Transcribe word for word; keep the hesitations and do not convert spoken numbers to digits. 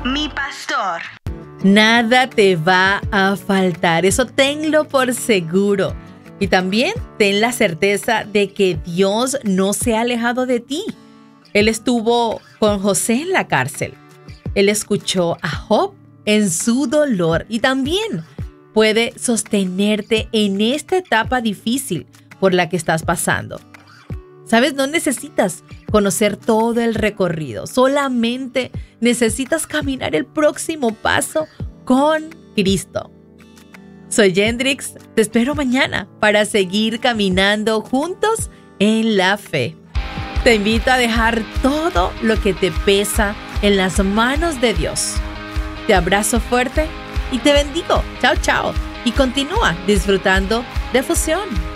mi pastor. Nada te va a faltar, eso tenlo por seguro. Y también ten la certeza de que Dios no se ha alejado de ti. Él estuvo con José en la cárcel. Él escuchó a Job en su dolor y también puede sostenerte en esta etapa difícil por la que estás pasando. ¿Sabes? No necesitas conocer todo el recorrido, solamente necesitas caminar el próximo paso con Cristo. Soy Yendrix, te espero mañana para seguir caminando juntos en la fe. Te invito a dejar todo lo que te pesa en las manos de Dios. Te abrazo fuerte y te bendigo. Chao, chao. Y continúa disfrutando de Fusión.